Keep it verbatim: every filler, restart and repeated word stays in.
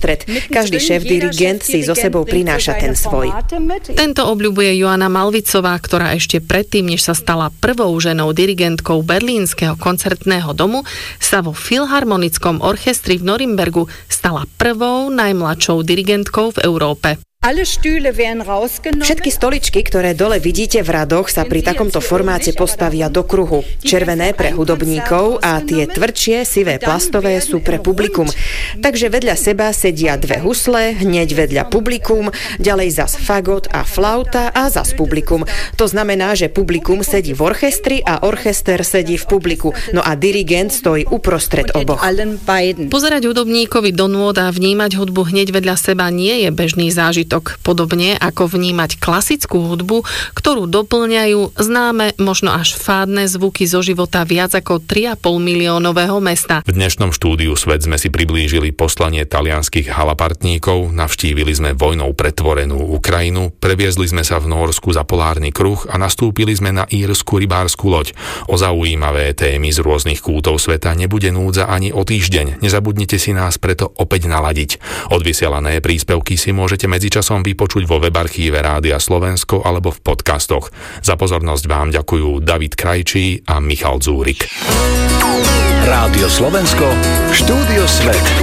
uprostred. Každý šéf-dirigent si so sebou prináša ten svoj. Tento obľúbuje Joana Malvicová, ktorá ešte predtým, než sa stala prvou ženou dirigentkou Berlínskeho koncertného domu, sa vo Filharmonickom orchestri v Norimbergu stala prvou najmladšou dirigentkou v Európe. Všetky stoličky, ktoré dole vidíte v radoch, sa pri takomto formáte postavia do kruhu. Červené pre hudobníkov a tie tvrdšie, sivé plastové sú pre publikum. Takže vedľa seba sedia dve husle, hneď vedľa publikum, ďalej zas fagot a flauta a zas publikum. To znamená, že publikum sedí v orchestri a orchester sedí v publiku. No a dirigent stojí uprostred oboch. Pozerať hudobníkovi do nôd a vnímať hudbu hneď vedľa seba nie je bežný zážitok. Podobne ako vnímať klasickú hudbu, ktorú doplňajú známe, možno až fádne zvuky zo života viac ako tri a pol miliónového mesta. V dnešnom štúdiu Svet sme si priblížili poslanie talianskych halapartníkov, navštívili sme vojnou pretvorenú Ukrajinu, previezli sme sa v Nórsku za polárny kruh a nastúpili sme na írsku rybársku loď. O zaujímavé témy z rôznych kútov sveta nebude núdza ani o týždeň. Nezabudnite si nás preto opäť naladiť. Odvysielané príspevky si môžete medzičasom som vypočuť vo webarchíve Rádia Slovensko alebo v podcastoch. Za pozornosť vám ďakujú David Krajčí a Michal Dzúrik. Rádio Slovensko, Štúdio Svet.